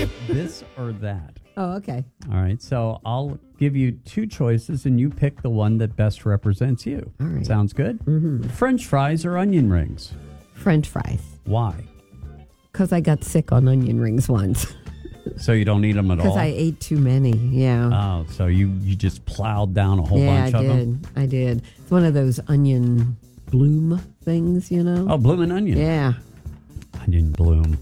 This or that. Oh, okay. All right. So I'll give you two choices and you pick the one that best represents you. All right. Sounds good? Mm-hmm. French fries or onion rings? French fries. Why? Because I got sick on onion rings once. So you don't eat them at all? Because I ate too many, yeah. Oh, so you just plowed down a whole bunch of them? Yeah, I did. It's one of those onion bloom things, you know? Oh, bloomin' onion. Yeah. Onion bloom.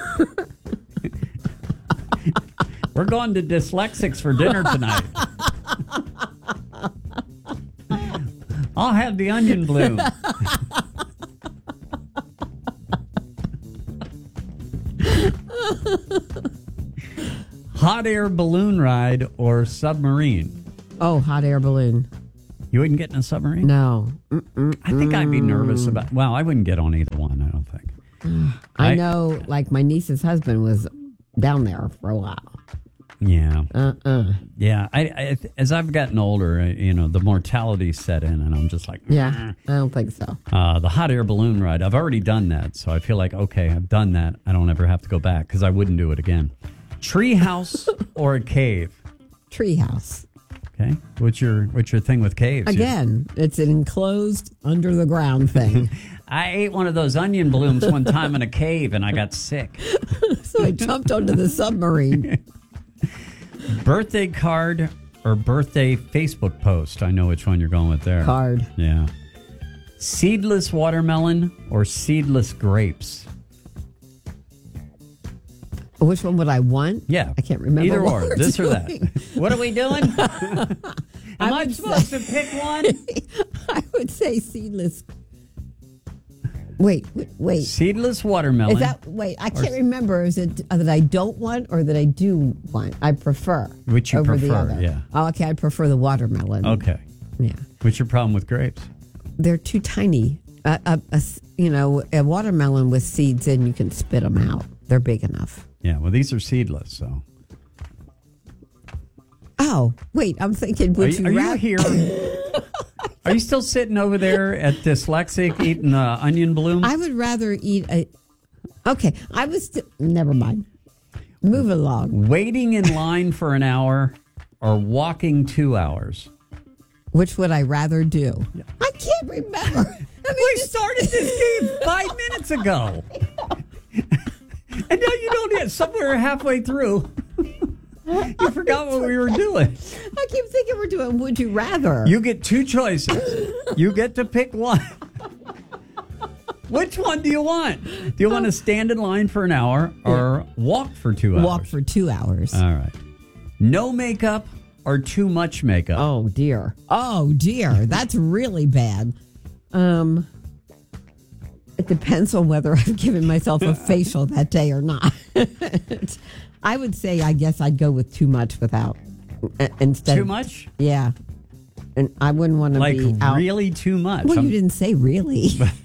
We're going to Dyslexics for dinner tonight. I'll have the onion bloom. Hot air balloon ride or submarine? Oh, hot air balloon. You wouldn't get in a submarine? No. I think I'd be nervous about... Well, I wouldn't get on either one, I don't think. I know, like, my niece's husband was down there for a while. Yeah. Yeah. I as I've gotten older, the mortality set in, and I'm just like, yeah, I don't think so. The hot air balloon ride, I've already done that, so I feel like, okay, I've done that. I don't ever have to go back because I wouldn't do it again. Tree house or a cave? Tree house. Okay. What's your thing with caves? Again, it's an enclosed under the ground thing. I ate one of those onion blooms one time in a cave, and I got sick. So I jumped onto the submarine. Birthday card or birthday Facebook post? I know which one you're going with there. Card. Yeah. Seedless watermelon or seedless grapes? Which one would I want? Yeah. I can't remember. Either what or, we're this doing. or that. What are we doing? Am I supposed to pick one? I would say seedless. Wait. Seedless watermelon. Is that, I can't remember. Is it that I don't want or that I do want? I prefer. Which you over prefer, the other. yeah. Oh, okay, I prefer the watermelon. Okay. Yeah. What's your problem with grapes? They're too tiny. A watermelon with seeds in, you can spit them out. They're big enough. Yeah, well, these are seedless, so. Oh, wait, I'm thinking, Are you here? Are you still sitting over there at Dyslexic eating the onion bloom? I would rather eat Okay, never mind. Move along. Waiting in line for an hour or walking 2 hours? Which would I rather do? Yeah. I can't remember. We started this game 5 minutes ago. And now you don't get somewhere halfway through. You forgot what we were doing. I keep thinking we're doing would you rather. You get two choices. You get to pick one. Which one do you want? Do you want to stand in line for an hour or walk for 2 hours? Walk for 2 hours. All right. No makeup or too much makeup? Oh, dear. That's really bad. It depends on whether I've given myself a facial that day or not. I would say, I guess I'd go with too much without. Instead Too much? Yeah. And I wouldn't want to be out. Really too much? Well, you didn't say really.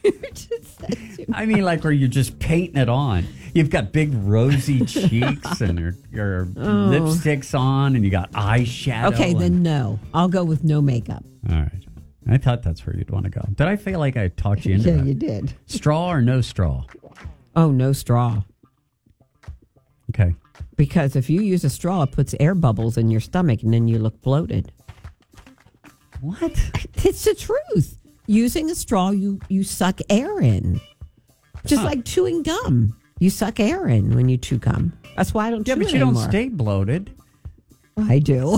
I mean, like where you're just painting it on. You've got big rosy cheeks and your lipstick's on and you got eyeshadow. Okay, then no. I'll go with no makeup. All right. I thought that's where you'd want to go. Did I feel like I talked you into that? Yeah, you did. Straw or no straw? Oh, no straw. Okay. Because if you use a straw, it puts air bubbles in your stomach and then you look bloated. What? It's the truth. Using a straw, you suck air in. Just like chewing gum. You suck air in when you chew gum. That's why I don't chew but you anymore. don't stay bloated. I do.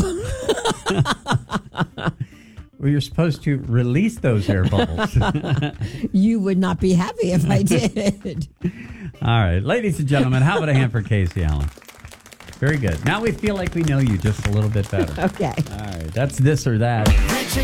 Well, you're supposed to release those air bubbles. You would not be happy if I did. All right. Ladies and gentlemen, how about a hand for Casey Allen? Very good. Now we feel like we know you just a little bit better. Okay. All right. That's this or that.